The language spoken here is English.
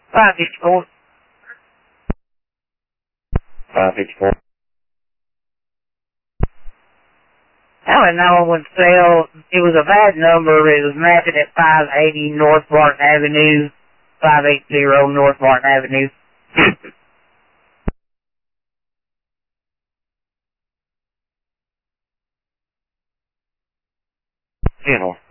554. 554. How did 911 fail? It was a bad number. It was mapping at 580 North Martin Avenue. 580 North Martin Avenue. Channel.